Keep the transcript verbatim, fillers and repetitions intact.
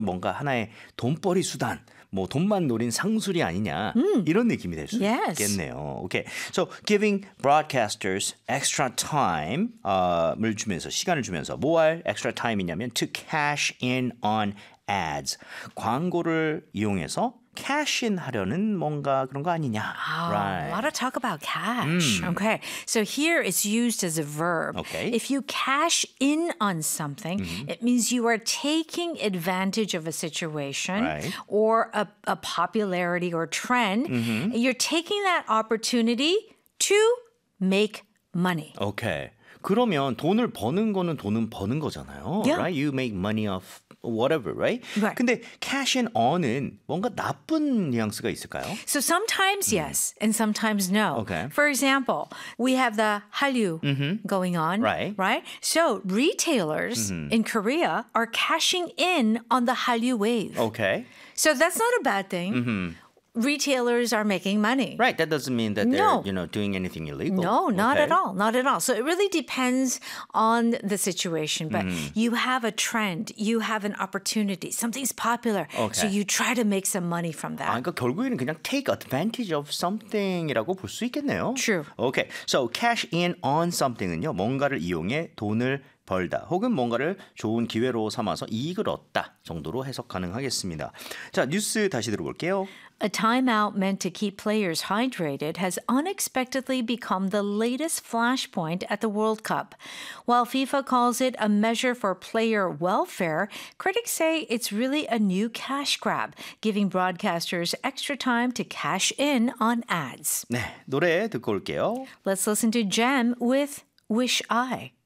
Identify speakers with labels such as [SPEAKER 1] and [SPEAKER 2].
[SPEAKER 1] 뭔가 하나의 돈벌이 수단, 뭐 돈만 노린 상술이 아니냐 이런 느낌이 될 수
[SPEAKER 2] Yes.
[SPEAKER 1] 있겠네요. Okay, so giving broadcasters extra time을 주면서 시간을 주면서 뭐 할 extra time이냐면 to cash in on ads 광고를 이용해서 cash in 하려는 뭔가 그런 거 아니냐.
[SPEAKER 2] Oh,
[SPEAKER 1] right.
[SPEAKER 2] A lot of talk about cash. Okay. So here it's used as a verb.
[SPEAKER 1] Okay.
[SPEAKER 2] If you cash in on something, it means you are taking advantage of a situation
[SPEAKER 1] Right.
[SPEAKER 2] or a, a popularity or trend. You're taking that opportunity to make money.
[SPEAKER 1] Okay. 그러면 돈을 버는 거는 돈은 버는 거잖아요.
[SPEAKER 2] Yeah.
[SPEAKER 1] Right? You make money off whatever, right?
[SPEAKER 2] Right.
[SPEAKER 1] 근데 cash in on은 뭔가 나쁜 뉘앙스가 있을까요?
[SPEAKER 2] So sometimes yes, and sometimes no.
[SPEAKER 1] Okay.
[SPEAKER 2] For example, we have the Hallyu going on,
[SPEAKER 1] Right.
[SPEAKER 2] right? So retailers in Korea are cashing in on the Hallyu wave.
[SPEAKER 1] Okay.
[SPEAKER 2] So that's not a bad thing. Retailers are making money.
[SPEAKER 1] Right, that doesn't mean that they're,
[SPEAKER 2] No.
[SPEAKER 1] you know, doing anything illegal.
[SPEAKER 2] No, not
[SPEAKER 1] Okay.
[SPEAKER 2] at all. Not at all. So it really depends on the situation. But you have a trend, you have an opportunity, something's popular. So
[SPEAKER 1] Okay.
[SPEAKER 2] you try to make some money from
[SPEAKER 1] 아,
[SPEAKER 2] that.
[SPEAKER 1] 그러니까 결국에는 그냥 take advantage of something이라고 볼 수 있겠네요.
[SPEAKER 2] True.
[SPEAKER 1] Okay, so cash in on something은요, 뭔가를 이용해 돈을 벌다 혹은 뭔가를 좋은 기회로 삼아서 이익을 얻다 정도로 해석 가능하겠습니다. 자, 뉴스 다시 들어볼게요.
[SPEAKER 2] A timeout meant to keep players hydrated has unexpectedly become the latest flashpoint at the World Cup. While FIFA calls it a measure for player welfare, critics say it's really a new cash grab, giving broadcasters extra time to cash in on ads.
[SPEAKER 1] 네, 노래 듣고 올게요.
[SPEAKER 2] Let's listen to Gem with Wish I.